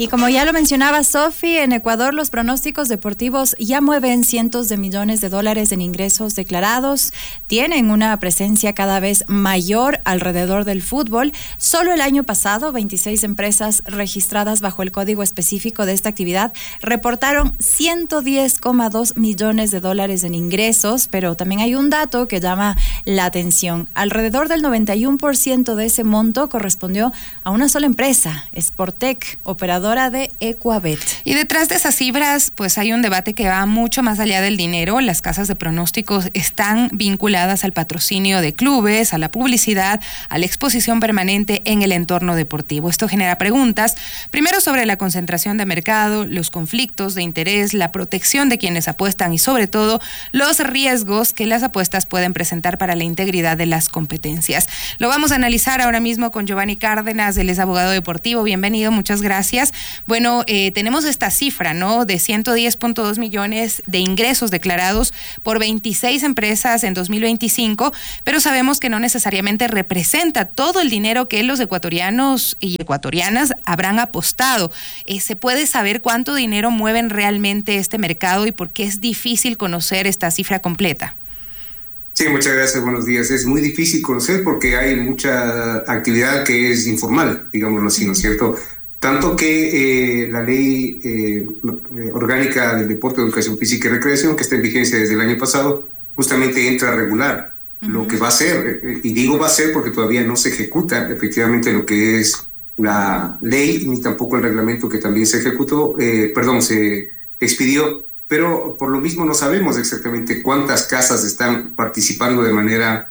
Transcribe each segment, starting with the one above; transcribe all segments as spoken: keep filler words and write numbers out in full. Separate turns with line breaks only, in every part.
Y como ya lo mencionaba Sofi, en Ecuador los pronósticos deportivos ya mueven cientos de millones de dólares en ingresos declarados, tienen una presencia cada vez mayor alrededor del fútbol. Solo el año pasado, veintiséis empresas registradas bajo el código específico de esta actividad reportaron ciento diez coma dos millones de dólares en ingresos, pero también hay un dato que llama la atención. Alrededor del noventa y uno por ciento de ese monto correspondió a una sola empresa, Sportec, operadora de Ecuabet.
Y detrás de esas cifras, pues hay un debate que va mucho más allá del dinero. Las casas de pronósticos están vinculadas al patrocinio de clubes, a la publicidad, a la exposición permanente en el entorno deportivo. Esto genera preguntas, primero sobre la concentración de mercado, los conflictos de interés, la protección de quienes apuestan y sobre todo los riesgos que las apuestas pueden presentar para la integridad de las competencias. Lo vamos a analizar ahora mismo con Giovanni Cárdenas, él es abogado deportivo. Bienvenido, muchas gracias. Bueno, eh, tenemos esta cifra, ¿no? De ciento diez punto dos millones de ingresos declarados por veintiséis empresas en dos mil veinticinco, pero sabemos que no necesariamente representa todo el dinero que los ecuatorianos y ecuatorianas habrán apostado. Eh, ¿Se puede saber cuánto dinero mueven realmente este mercado y por qué es difícil conocer esta cifra completa?
Sí, muchas gracias, buenos días. Es muy difícil conocer porque hay mucha actividad que es informal, digámoslo así, ¿no es cierto? Tanto que eh, la ley eh, orgánica del deporte, educación física y recreación, que está en vigencia desde el año pasado, justamente entra a regular uh-huh. lo que va a ser, eh, y digo va a ser porque todavía no se ejecuta efectivamente lo que es la ley, ni tampoco el reglamento que también se ejecutó, eh, perdón, se expidió, pero por lo mismo no sabemos exactamente cuántas casas están participando de manera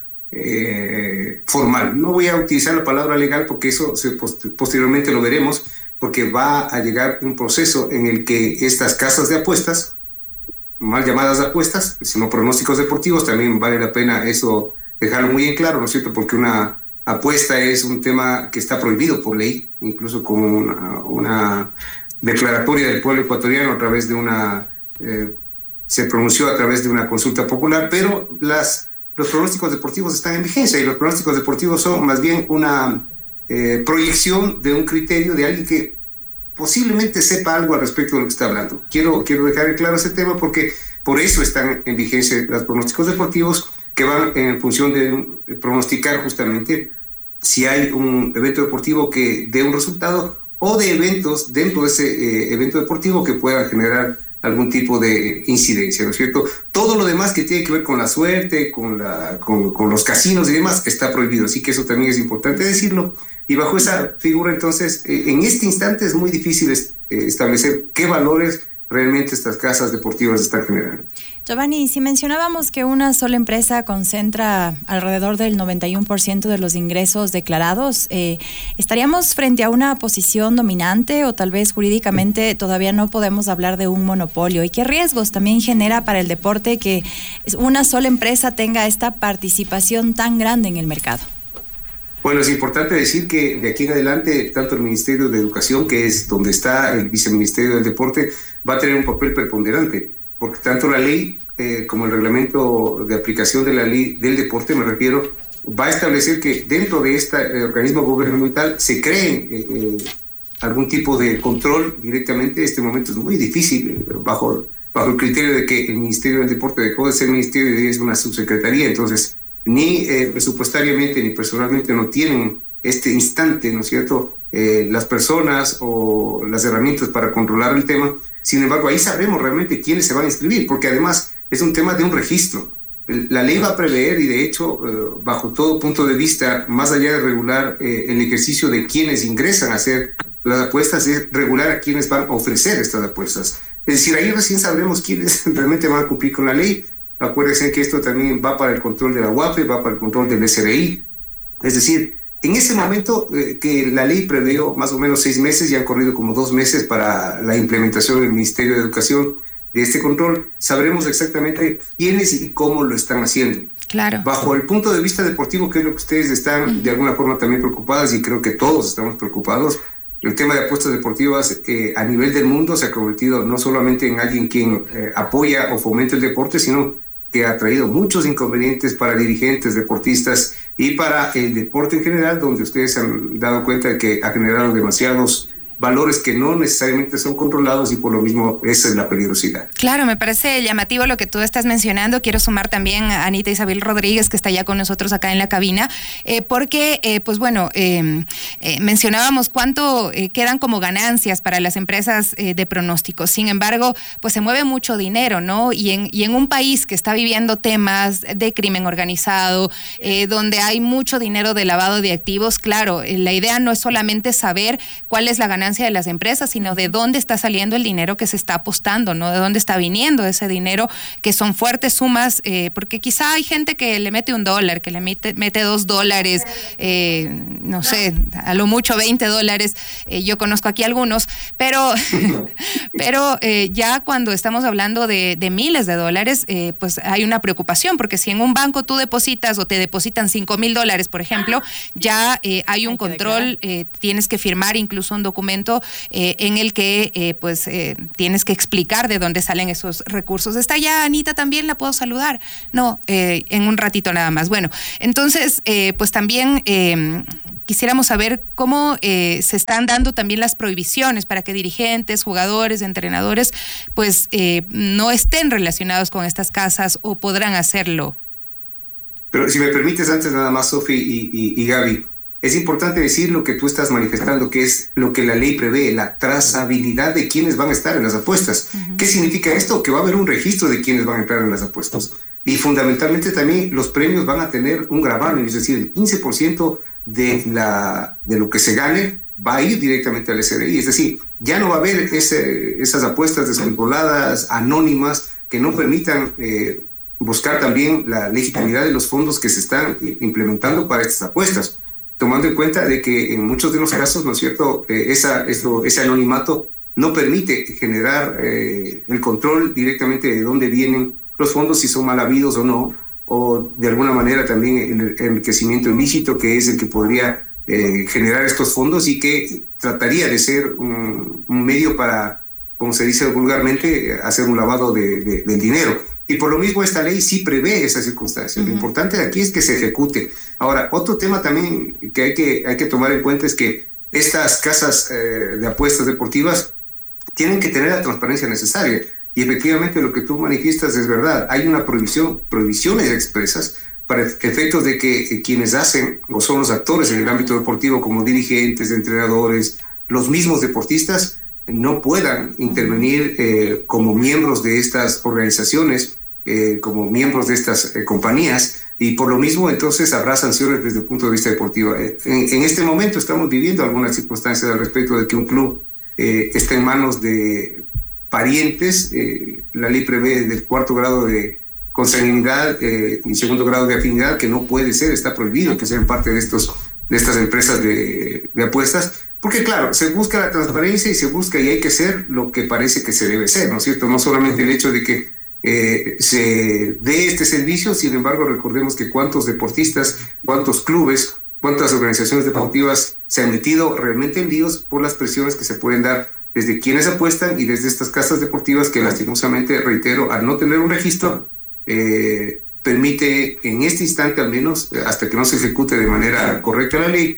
eh, formal. No voy a utilizar la palabra legal porque eso se post- posteriormente lo veremos, porque va a llegar un proceso en el que estas casas de apuestas, mal llamadas apuestas, sino pronósticos deportivos, también vale la pena eso dejarlo muy en claro, ¿no es cierto? Porque una apuesta es un tema que está prohibido por ley, incluso con una, una declaratoria del pueblo ecuatoriano a través de una, eh, se pronunció a través de una consulta popular, pero las, los pronósticos deportivos están en vigencia y los pronósticos deportivos son más bien una Eh, proyección de un criterio de alguien que posiblemente sepa algo al respecto de lo que está hablando. Quiero, quiero dejar en claro ese tema porque por eso están en vigencia los pronósticos deportivos que van en función de pronosticar justamente si hay un evento deportivo que dé un resultado o de eventos dentro de ese eh, evento deportivo que puedan generar algún tipo de incidencia, ¿no es cierto? Todo lo demás que tiene que ver con la suerte, con, la, con, con los casinos y demás, está prohibido, así que eso también es importante decirlo. Y bajo esa figura, entonces, eh, en este instante es muy difícil es, eh, establecer qué valores realmente estas casas deportivas están generando.
Giovanni, si mencionábamos que una sola empresa concentra alrededor del noventa y uno por ciento de los ingresos declarados, eh, ¿estaríamos frente a una posición dominante o tal vez jurídicamente todavía no podemos hablar de un monopolio? ¿Y qué riesgos también genera para el deporte que una sola empresa tenga esta participación tan grande en el mercado?
Bueno, es importante decir que de aquí en adelante, tanto el Ministerio de Educación, que es donde está el Viceministerio del Deporte, va a tener un papel preponderante, porque tanto la ley eh, como el reglamento de aplicación de la ley del deporte, me refiero, va a establecer que dentro de este eh, organismo gubernamental se cree eh, eh, algún tipo de control directamente. Este momento es muy difícil, eh, bajo, bajo el criterio de que el Ministerio del Deporte dejó de ser ministerio y es una subsecretaría, entonces ni eh, presupuestariamente ni personalmente no tienen este instante, ¿no es cierto?, eh, las personas o las herramientas para controlar el tema. Sin embargo, ahí sabremos realmente quiénes se van a inscribir, porque además es un tema de un registro. La ley va a prever, y de hecho, eh, bajo todo punto de vista, más allá de regular eh, el ejercicio de quienes ingresan a hacer las apuestas, es regular a quienes van a ofrecer estas apuestas. Es decir, ahí recién sabremos quiénes realmente van a cumplir con la ley. Acuérdense que esto también va para el control de la U A F E, va para el control del S R I. Es decir, en ese momento eh, que la ley previó más o menos seis meses, ya han corrido como dos meses para la implementación del Ministerio de Educación de este control, sabremos exactamente quiénes y cómo lo están haciendo.
Claro.
Bajo el punto de vista deportivo, que es lo que ustedes están uh-huh. de alguna forma también preocupadas, y creo que todos estamos preocupados, el tema de apuestas deportivas eh, a nivel del mundo se ha convertido no solamente en alguien quien eh, apoya o fomenta el deporte, sino que ha traído muchos inconvenientes para dirigentes, deportistas y para el deporte en general, donde ustedes han dado cuenta de que ha generado demasiados valores que no necesariamente son controlados y por lo mismo esa es la peligrosidad.
Claro, me parece llamativo lo que tú estás mencionando. Quiero sumar también a Anita Isabel Rodríguez, que está ya con nosotros acá en la cabina, eh, porque, eh, pues bueno, eh, eh, mencionábamos cuánto eh, quedan como ganancias para las empresas eh, de pronósticos. Sin embargo, pues se mueve mucho dinero, ¿no? Y en, y en un país que está viviendo temas de crimen organizado, eh, donde hay mucho dinero de lavado de activos, claro, eh, la idea no es solamente saber cuál es la ganancia de las empresas, sino de dónde está saliendo el dinero que se está apostando, ¿no? De dónde está viniendo ese dinero, que son fuertes sumas, eh, porque quizá hay gente que le mete un dólar, que le mete, mete dos dólares, eh, no sé, a lo mucho veinte dólares, eh, yo conozco aquí algunos, pero, pero eh, ya cuando estamos hablando de, de miles de dólares, eh, pues hay una preocupación, porque si en un banco tú depositas o te depositan cinco mil dólares, por ejemplo, ya eh, hay un control, eh, tienes que firmar incluso un documento Eh, en el que eh, pues eh, tienes que explicar de dónde salen esos recursos. ¿Está ya Anita también? ¿La puedo saludar? No, eh, en un ratito nada más. Bueno, entonces eh, pues también eh, quisiéramos saber cómo eh, se están dando también las prohibiciones para que dirigentes, jugadores, entrenadores pues eh, no estén relacionados con estas casas o podrán hacerlo.
Pero si me permites antes nada más, Sofi y, y, y Gaby, es importante decir lo que tú estás manifestando, que es lo que la ley prevé, la trazabilidad de quienes van a estar en las apuestas. Uh-huh. ¿Qué significa esto? Que va a haber un registro de quienes van a entrar en las apuestas. Y fundamentalmente también los premios van a tener un gravamen, es decir, el quince por ciento de, la, de lo que se gane va a ir directamente al S R I. Es decir, ya no va a haber ese, esas apuestas descontroladas, anónimas, que no permitan eh, buscar también la legitimidad de los fondos que se están implementando para estas apuestas. Tomando en cuenta de que en muchos de los casos, ¿no es cierto?, eh, esa, eso, ese anonimato no permite generar eh, el control directamente de dónde vienen los fondos, si son mal habidos o no, o de alguna manera también el enriquecimiento ilícito, que es el que podría eh, generar estos fondos y que trataría de ser un, un medio para, como se dice vulgarmente, hacer un lavado de, de, del dinero. Y por lo mismo esta ley sí prevé esa circunstancia. Uh-huh. Lo importante de aquí es que se ejecute. Ahora, otro tema también que hay que, hay que tomar en cuenta es que estas casas eh, de apuestas deportivas tienen que tener la transparencia necesaria. Y efectivamente lo que tú manifiestas es verdad. Hay una prohibición, prohibiciones expresas para efectos de que eh, quienes hacen o son los actores en el ámbito deportivo, como dirigentes, entrenadores, los mismos deportistas, no puedan intervenir eh, como miembros de estas organizaciones, eh, como miembros de estas eh, compañías, y por lo mismo entonces habrá sanciones desde el punto de vista deportivo. Eh, en, en este momento estamos viviendo algunas circunstancias al respecto de que un club eh, está en manos de parientes. Eh, la ley prevé del cuarto grado de consanguinidad eh, y segundo grado de afinidad, que no puede ser, está prohibido que sean parte de, estos, de estas empresas de, de apuestas. Porque claro, se busca la transparencia y se busca y hay que ser lo que parece que se debe ser, ¿no es cierto? No solamente el hecho de que eh, se dé este servicio, sin embargo recordemos que cuántos deportistas, cuántos clubes, cuántas organizaciones deportivas se han metido realmente en líos por las presiones que se pueden dar desde quienes apuestan y desde estas casas deportivas que lastimosamente, reitero, al no tener un registro, eh, permite en este instante al menos, hasta que no se ejecute de manera correcta la ley,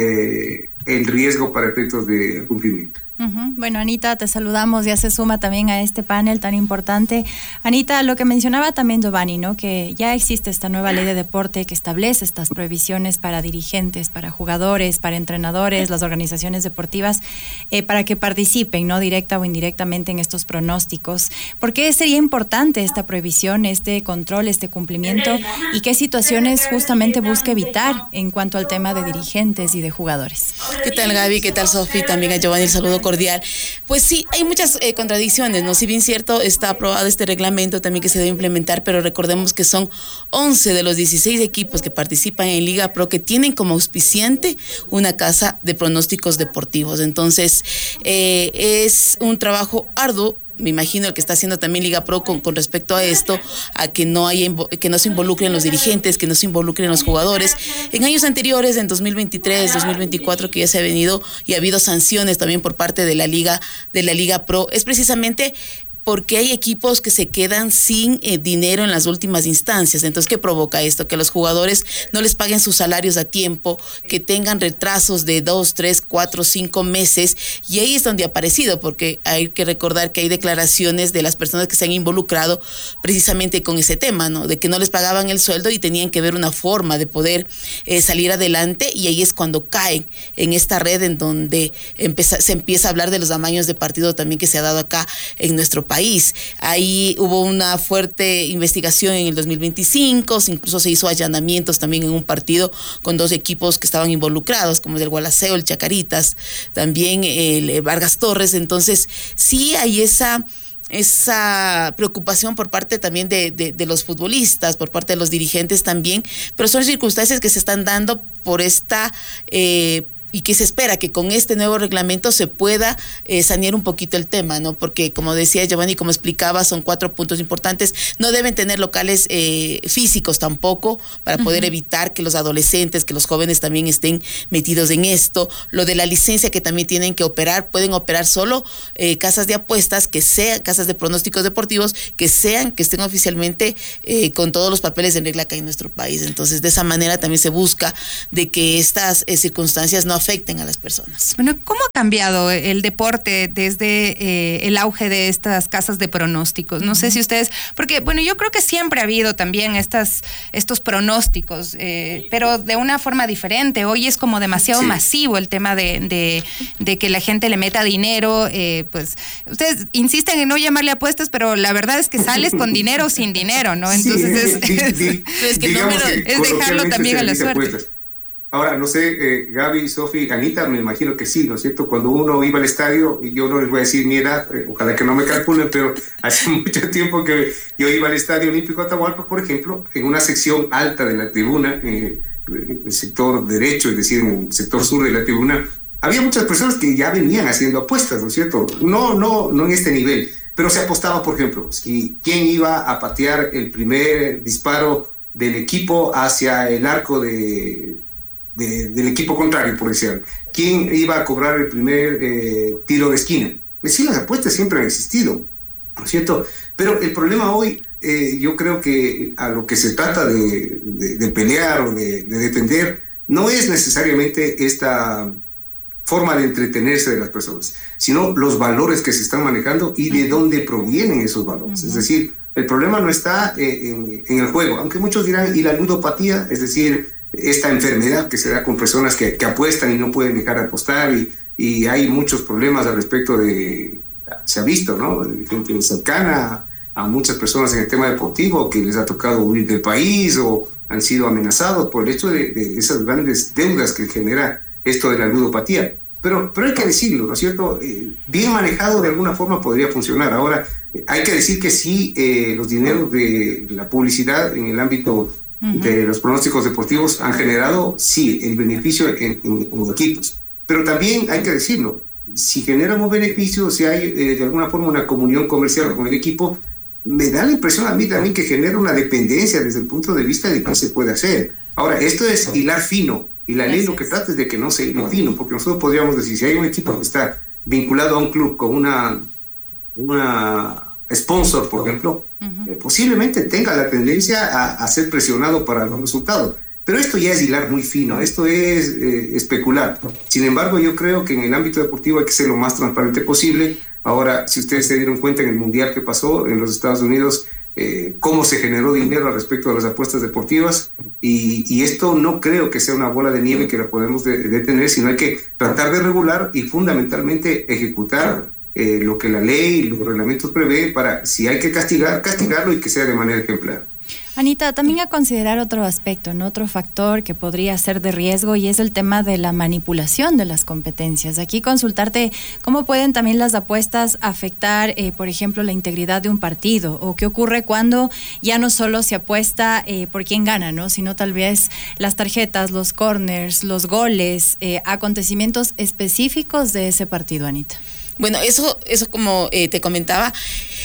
eh, el riesgo para efectos de cumplimiento.
Uh-huh. Bueno, Anita, te saludamos, ya se suma también a este panel tan importante. Anita, lo que mencionaba también Giovanni, ¿no? Que ya existe esta nueva ley de deporte que establece estas prohibiciones para dirigentes, para jugadores, para entrenadores, las organizaciones deportivas, eh, para que participen, ¿no? Directa o indirectamente en estos pronósticos. ¿Por qué sería importante esta prohibición, este control, este cumplimiento? ¿Y qué situaciones justamente busca evitar en cuanto al tema de dirigentes y de jugadores?
¿Qué tal, Gaby? ¿Qué tal, Sofi? También a Giovanni el saludo cordial. Pues sí, hay muchas eh, contradicciones, ¿no? Si bien cierto, está aprobado este reglamento también que se debe implementar, pero recordemos que son once de los dieciséis equipos que participan en Liga Pro que tienen como auspiciante una casa de pronósticos deportivos. Entonces, eh, es un trabajo arduo. Me imagino el que está haciendo también Liga Pro con, con respecto a esto, a que no haya que no se involucren los dirigentes, que no se involucren los jugadores. En años anteriores, en dos mil veintitrés, dos mil veinticuatro, que ya se ha venido y ha habido sanciones también por parte de la Liga, de la Liga Pro, es precisamente porque hay equipos que se quedan sin eh, dinero en las últimas instancias. Entonces, ¿qué provoca esto? Que los jugadores no les paguen sus salarios a tiempo, que tengan retrasos de dos, tres, cuatro, cinco meses, y ahí es donde ha aparecido, porque hay que recordar que hay declaraciones de las personas que se han involucrado precisamente con ese tema, ¿no? De que no les pagaban el sueldo y tenían que ver una forma de poder eh, salir adelante, y ahí es cuando caen en esta red en donde empieza, se empieza a hablar de los amaños de partido también que se ha dado acá en nuestro país. País. Ahí hubo una fuerte investigación en el dos mil veinticinco, incluso se hizo allanamientos también en un partido con dos equipos que estaban involucrados, como el del Gualaceo, el Chacaritas, también el Vargas Torres. Entonces, sí hay esa... esa preocupación por parte también de, de, de los futbolistas, por parte de los dirigentes también, pero son circunstancias que se están dando por esta eh, y que se espera que con este nuevo reglamento se pueda eh, sanear un poquito el tema, ¿no? Porque, como decía Giovanni, como explicaba, son cuatro puntos importantes. No deben tener locales eh, físicos tampoco, para poder uh-huh. evitar que los adolescentes, que los jóvenes también estén metidos en esto. Lo de la licencia que también tienen que operar, pueden operar solo eh, casas de apuestas, que sean casas de pronósticos deportivos, que sean, que estén oficialmente eh, con todos los papeles en regla acá en nuestro país. Entonces, de esa manera también se busca de que estas eh, circunstancias no afecten a las personas.
Bueno, ¿cómo ha cambiado el deporte desde eh, el auge de estas casas de pronósticos? No uh-huh. sé si ustedes, porque bueno, yo creo que siempre ha habido también estas, estos pronósticos, eh, pero de una forma diferente. Hoy es como demasiado sí. masivo el tema de, de, de que la gente le meta dinero, eh, pues ustedes insisten en no llamarle apuestas, pero la verdad es que sales con dinero o sin dinero, ¿no? Entonces
sí,
es,
di, di,
es, que no, es dejarlo también a la suerte.
Apuestas. Ahora, no sé, eh, Gaby, Sofi, Anita, me imagino que sí, ¿no es cierto? Cuando uno iba al estadio, y yo no les voy a decir mi edad, eh, ojalá que no me calculen, pero hace mucho tiempo que yo iba al Estadio Olímpico de Atahualpa, por ejemplo, en una sección alta de la tribuna, eh, el sector derecho, es decir, en el sector sur de la tribuna, había muchas personas que ya venían haciendo apuestas, ¿no es cierto? No, no, no en este nivel, pero se apostaba, por ejemplo, si quién iba a patear el primer disparo del equipo hacia el arco de... De, del equipo contrario, por decirlo. ¿Quién iba a cobrar el primer eh, tiro de esquina? Es decir, las apuestas siempre han existido, ¿no es cierto? Pero el problema hoy, eh, yo creo que a lo que se trata de, de, de pelear o de, de defender, no es necesariamente esta forma de entretenerse de las personas, sino los valores que se están manejando y de dónde provienen esos valores. Uh-huh. Es decir, el problema no está eh, en, en el juego, aunque muchos dirán, y la ludopatía, es decir, esta enfermedad que se da con personas que, que apuestan y no pueden dejar de apostar, y, y hay muchos problemas al respecto de, se ha visto, ¿no? Gente cercana a muchas personas en el tema deportivo que les ha tocado huir del país o han sido amenazados por el hecho de, de esas grandes deudas que genera esto de la ludopatía. Pero, pero hay que decirlo, ¿no es cierto? Eh, bien manejado de alguna forma podría funcionar. Ahora, eh, hay que decir que sí, eh, los dineros de la publicidad en el ámbito de los pronósticos deportivos han generado, sí, el beneficio en, en, en equipos. Pero también hay que decirlo, si generan un beneficio, si hay eh, de alguna forma una comunión comercial con el equipo, me da la impresión a mí también que genera una dependencia desde el punto de vista de qué se puede hacer. Ahora, esto es hilar fino, y la ley lo que trata es de que no se hile fino, porque nosotros podríamos decir, si hay un equipo que está vinculado a un club con una, una sponsor, por ejemplo, uh-huh. eh, posiblemente tenga la tendencia a, a ser presionado para los resultados. Pero esto ya es hilar muy fino, esto es eh, especular. Sin embargo, yo creo que en el ámbito deportivo hay que ser lo más transparente posible. Ahora, si ustedes se dieron cuenta en el Mundial que pasó en los Estados Unidos, eh, cómo se generó dinero al respecto de las apuestas deportivas, y, y esto no creo que sea una bola de nieve que la podemos de, detener, sino hay que tratar de regular y fundamentalmente ejecutar Eh, lo que la ley y los reglamentos prevé para, si hay que castigar, castigarlo y que sea de manera ejemplar.
Anita, también a considerar otro aspecto, ¿no? Otro factor que podría ser de riesgo, y es el tema de la manipulación de las competencias. Aquí consultarte cómo pueden también las apuestas afectar, eh, por ejemplo, la integridad de un partido, o qué ocurre cuando ya no solo se apuesta eh, por quién gana, ¿no? Sino tal vez las tarjetas, los corners, los goles, eh, acontecimientos específicos de ese partido, Anita.
Bueno, eso, eso como eh, te comentaba,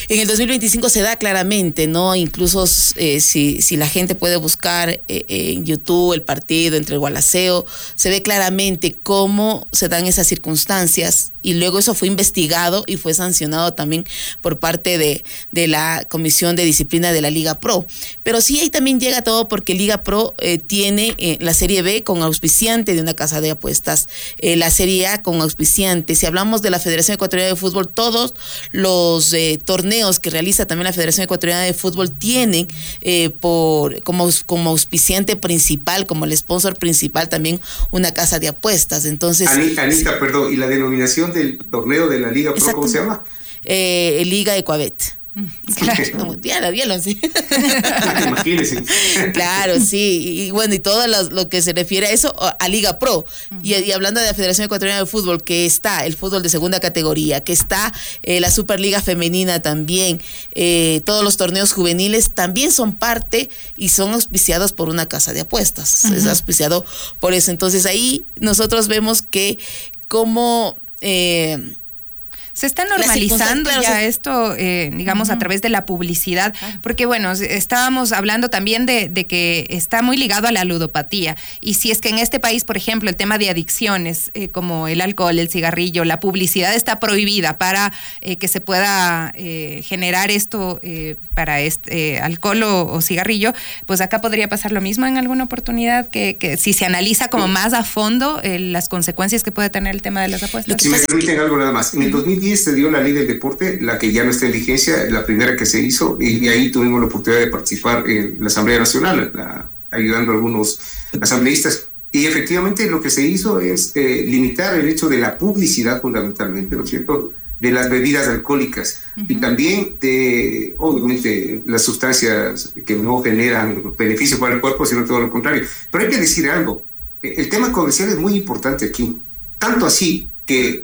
En el dos mil veinticinco se da claramente, ¿no? Incluso eh, si, si la gente puede buscar eh, en YouTube el partido entre el Gualaceo, se ve claramente cómo se dan esas circunstancias y luego eso fue investigado y fue sancionado también por parte de, de la Comisión de Disciplina de la Liga Pro. Pero sí, ahí también llega todo porque Liga Pro eh, tiene eh, la Serie B con auspiciante de una casa de apuestas, eh, la Serie A con auspiciante. Si hablamos de la Federación Ecuatoriana de Fútbol, todos los eh, torneos que realiza también la Federación Ecuatoriana de Fútbol tienen eh, por como, como auspiciante principal, como el sponsor principal también una casa de apuestas. Entonces,
Anita, Anita, perdón, ¿y la denominación del torneo de la Liga Pro, exacto, cómo se llama?
Eh, Liga Ecuabet.
Claro.
Diana, diálo, sí.
Imagínense.
Claro, sí. Y bueno, y todo lo, lo que se refiere a eso, a Liga Pro. Uh-huh. Y, y hablando de la Federación Ecuatoriana de Fútbol, que está el fútbol de segunda categoría, que está eh, la Superliga Femenina también, eh, todos los torneos juveniles también son parte y son auspiciados por una casa de apuestas. Uh-huh. Es auspiciado por eso. Entonces ahí nosotros vemos que como... Eh,
se está normalizando claro, ya esto, eh, digamos, uh-huh. a través de la publicidad, claro. Porque bueno, estábamos hablando también de, de que está muy ligado a la ludopatía, y si es que en este país, por ejemplo, el tema de adicciones, eh, como el alcohol, el cigarrillo, la publicidad está prohibida para eh, que se pueda eh, generar esto eh, para este eh, alcohol o, o cigarrillo, pues acá podría pasar lo mismo en alguna oportunidad, que, que si se analiza como más a fondo eh, las consecuencias que puede tener el tema de las apuestas.
Si me permiten algo nada más, en el dos mil diez se dio la ley del deporte, la que ya no está en vigencia, la primera que se hizo, y, y ahí tuvimos la oportunidad de participar en la Asamblea Nacional, la, ayudando a algunos asambleístas. Y efectivamente lo que se hizo es eh, limitar el hecho de la publicidad fundamentalmente, ¿no es cierto?, de las bebidas alcohólicas, uh-huh. y también de, obviamente, las sustancias que no generan beneficio para el cuerpo, sino todo lo contrario. Pero hay que decir algo, el tema comercial es muy importante aquí, tanto así que...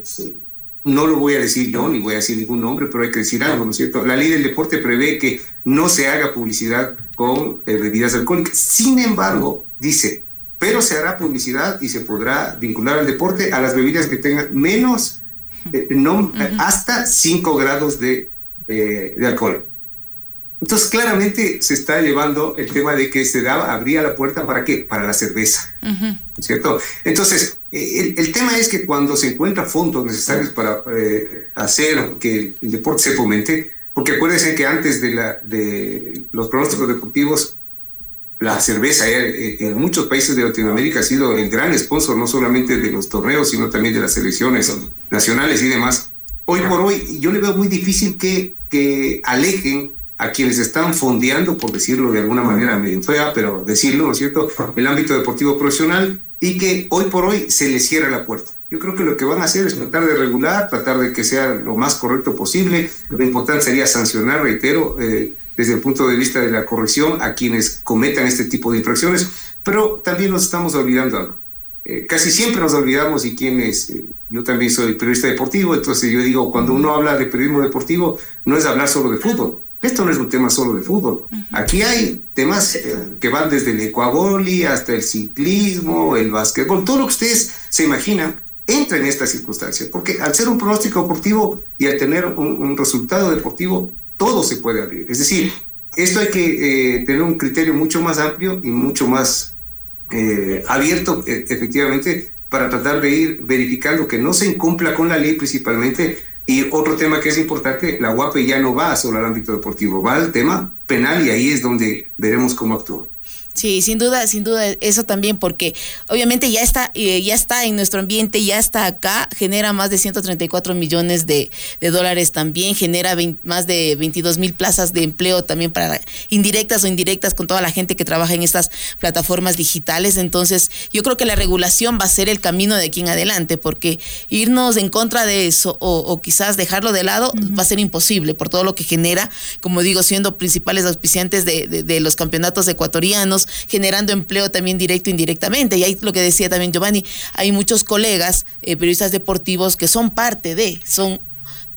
No lo voy a decir yo, ni voy a decir ningún nombre, pero hay que decir algo, ¿no es cierto? La ley del deporte prevé que no se haga publicidad con eh, bebidas alcohólicas. Sin embargo, dice, pero se hará publicidad y se podrá vincular al deporte a las bebidas que tengan menos, eh, no, uh-huh. hasta cinco grados de, eh, de alcohol. Entonces, claramente se está llevando el tema de que se daba, abría la puerta ¿para qué? Para la cerveza, uh-huh. ¿cierto? Entonces, el, el tema es que cuando se encuentran fondos necesarios para eh, hacer que el deporte se fomente, porque acuérdense que antes de, la, de los pronósticos deportivos, la cerveza eh, en muchos países de Latinoamérica ha sido el gran sponsor, no solamente de los torneos, sino también de las selecciones nacionales y demás. Hoy por hoy, yo le veo muy difícil que, que alejen a quienes están fondeando, por decirlo de alguna manera medio fea, pero decirlo, ¿no es cierto?, el ámbito deportivo profesional, y que hoy por hoy se les cierra la puerta. Yo creo que lo que van a hacer es tratar de regular, tratar de que sea lo más correcto posible. Lo importante sería sancionar, reitero, eh, desde el punto de vista de la corrección a quienes cometan este tipo de infracciones, pero también nos estamos olvidando algo. Eh, casi siempre nos olvidamos, y quienes, eh, yo también soy periodista deportivo, entonces yo digo, cuando uno habla de periodismo deportivo, no es hablar solo de fútbol. Esto no es un tema solo de fútbol. Aquí hay temas eh, que van desde el ecuavoli hasta el ciclismo, el básquetbol, todo lo que ustedes se imaginan entra en esta circunstancia, porque al ser un pronóstico deportivo y al tener un, un resultado deportivo, todo se puede abrir. Es decir, esto hay que eh, tener un criterio mucho más amplio y mucho más eh, abierto, eh, efectivamente, para tratar de ir verificando que no se incumpla con la ley principalmente. Y otro tema que es importante, la U A P ya no va solo al ámbito deportivo, va al tema penal, y ahí es donde veremos cómo actúa.
Sí, sin duda, sin duda, eso también, porque obviamente ya está, eh, ya está en nuestro ambiente, ya está acá, genera más de ciento treinta y cuatro millones de, de dólares también, genera veinte, más de veintidós mil plazas de empleo también para indirectas o indirectas con toda la gente que trabaja en estas plataformas digitales. Entonces, yo creo que la regulación va a ser el camino de aquí en adelante, porque irnos en contra de eso o, o quizás dejarlo de lado uh-huh. va a ser imposible por todo lo que genera, como digo, siendo principales auspiciantes de, de, de los campeonatos ecuatorianos, generando empleo también directo e indirectamente. Y ahí lo que decía también Giovanni, hay muchos colegas, eh, periodistas deportivos que son parte de, son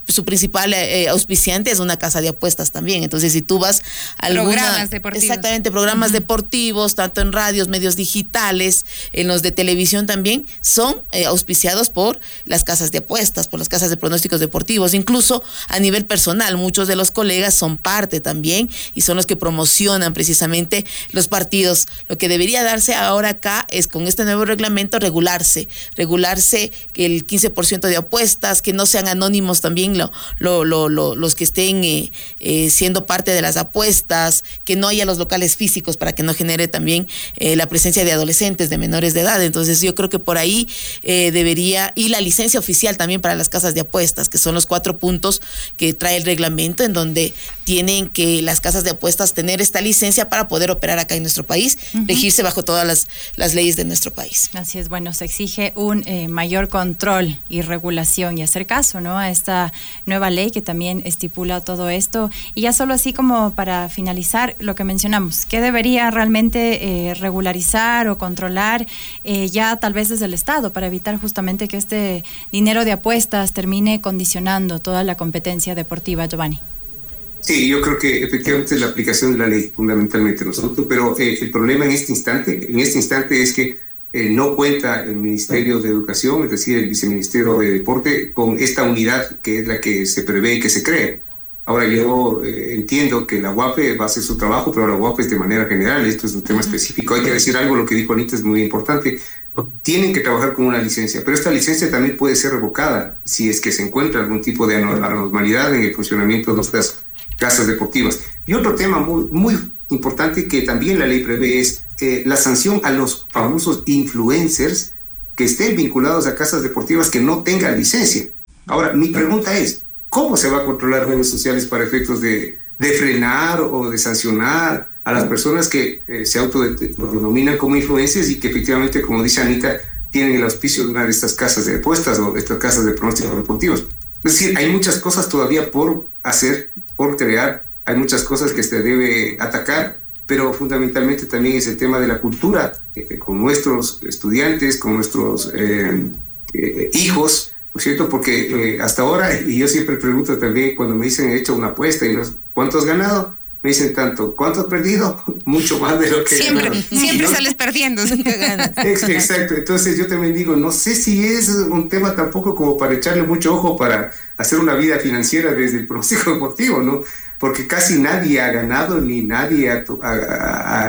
su principal eh, auspiciante es una casa de apuestas también. Entonces, si tú vas a alguna...
Programas deportivos.
Exactamente, programas
uh-huh.
deportivos, tanto en radios, medios digitales, en los de televisión también, son eh, auspiciados por las casas de apuestas, por las casas de pronósticos deportivos. Incluso a nivel personal, muchos de los colegas son parte también y son los que promocionan precisamente los partidos. Lo que debería darse ahora acá es, con este nuevo reglamento, regularse, regularse que el quince por ciento de apuestas, que no sean anónimos también lo, lo, lo, lo, los que estén eh, eh, siendo parte de las apuestas, que no haya los locales físicos para que no genere también eh, la presencia de adolescentes, de menores de edad. Entonces yo creo que por ahí eh, debería, y la licencia oficial también para las casas de apuestas, que son los cuatro puntos que trae el reglamento, en donde tienen que las casas de apuestas tener esta licencia para poder operar acá en nuestro país, uh-huh. regirse bajo todas las, las leyes de nuestro país.
Así es, bueno, se exige un eh, mayor control y regulación y hacer caso, ¿no?, a esta nueva ley que también estipula todo esto. Y ya solo así como para finalizar lo que mencionamos, ¿qué debería realmente eh, regularizar o controlar eh, ya tal vez desde el Estado para evitar justamente que este dinero de apuestas termine condicionando toda la competencia deportiva, Giovanni?
Sí, yo creo que efectivamente es la aplicación de la ley fundamentalmente nosotros, pero eh, el problema en este instante, en este instante es que eh, no cuenta el Ministerio de Educación, es decir, el Viceministerio de Deporte, con esta unidad que es la que se prevé y que se cree. Ahora yo eh, entiendo que la U A P va a hacer su trabajo, pero la U A P es de manera general, esto es un tema específico. Hay que decir algo, lo que dijo Anita es muy importante. Tienen que trabajar con una licencia, pero esta licencia también puede ser revocada si es que se encuentra algún tipo de anormalidad en el funcionamiento de nuestras casas deportivas. Y otro tema muy, muy importante que también la ley prevé es eh, la sanción a los famosos influencers que estén vinculados a casas deportivas que no tengan licencia. Ahora, mi pregunta es, ¿cómo se va a controlar redes sociales para efectos de, de frenar o de sancionar a las personas que eh, se autodenominan como influencers y que efectivamente, como dice Anita, tienen el auspicio de una de estas casas de apuestas o de estas casas de pronósticos deportivos? Es decir, hay muchas cosas todavía por hacer, por crear, hay muchas cosas que se debe atacar, pero fundamentalmente también es el tema de la cultura, eh, con nuestros estudiantes, con nuestros eh, eh, hijos, ¿no es cierto? Porque eh, hasta ahora, y yo siempre pregunto también cuando me dicen he hecho una apuesta y los, ¿cuánto has ganado? Me dicen tanto, ¿cuánto has perdido? Mucho más de lo que
siempre,
he ganado.
Siempre
¿no?
sales perdiendo.
Exacto, entonces yo también digo, no sé si es un tema tampoco como para echarle mucho ojo para hacer una vida financiera desde el pronóstico deportivo, ¿no? Porque casi nadie ha ganado ni nadie ha, ha, ha,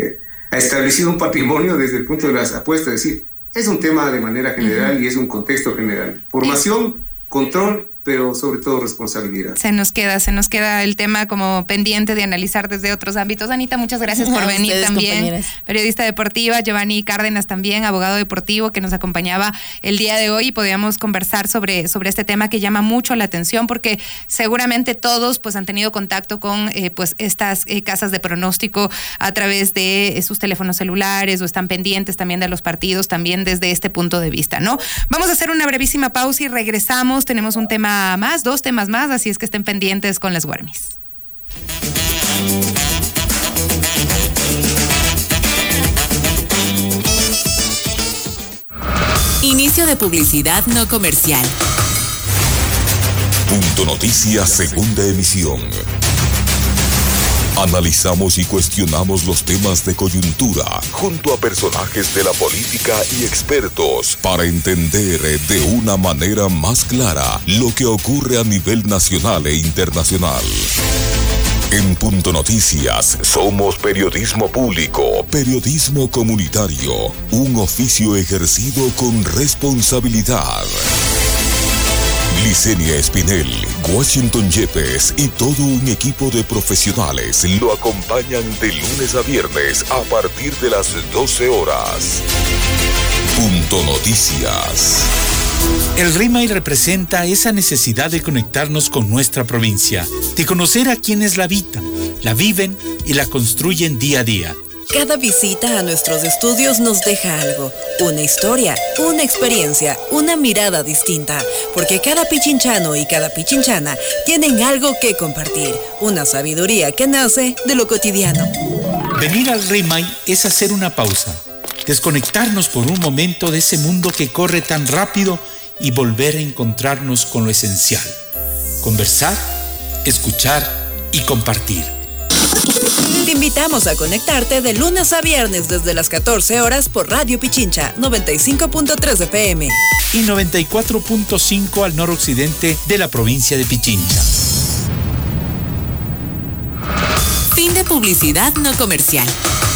ha establecido un patrimonio desde el punto de las apuestas. Es decir, es un tema de manera general uh-huh. y es un contexto general. Formación, control, pero sobre todo responsabilidad.
Se nos queda, se nos queda el tema como pendiente de analizar desde otros ámbitos. Anita, muchas gracias por venir ustedes, también. Compañeras. Periodista deportiva, Giovanni Cárdenas también, abogado deportivo, que nos acompañaba el día de hoy y podíamos conversar sobre, sobre este tema que llama mucho la atención porque seguramente todos pues han tenido contacto con eh, pues estas eh, casas de pronóstico a través de eh, sus teléfonos celulares o están pendientes también de los partidos también desde este punto de vista, ¿no? Vamos a hacer una brevísima pausa y regresamos. Tenemos un tema más, dos temas más, así es que estén pendientes con las Guarmis.
Inicio de publicidad no comercial.
Punto Noticias, segunda emisión. Analizamos y cuestionamos los temas de coyuntura junto a personajes de la política y expertos para entender de una manera más clara lo que ocurre a nivel nacional e internacional. En Punto Noticias somos periodismo público, periodismo comunitario, un oficio ejercido con responsabilidad. Licenia Espinel, Washington Yepes y todo un equipo de profesionales lo acompañan de lunes a viernes a partir de las doce horas. Punto Noticias.
El R I M A Y representa esa necesidad de conectarnos con nuestra provincia, de conocer a quienes la habitan, la viven y la construyen día a día.
Cada visita a nuestros estudios nos deja algo, una historia, una experiencia, una mirada distinta, porque cada pichinchano y cada pichinchana tienen algo que compartir, una sabiduría que nace de lo cotidiano.
Venir al R I M A Y es hacer una pausa, desconectarnos por un momento de ese mundo que corre tan rápido y volver a encontrarnos con lo esencial. conversar, escuchar y compartir.
Te invitamos a conectarte de lunes a viernes desde las catorce horas por Radio Pichincha noventa y cinco punto tres F M
y noventa y cuatro punto cinco al noroccidente de la provincia de Pichincha.
Fin de publicidad no comercial.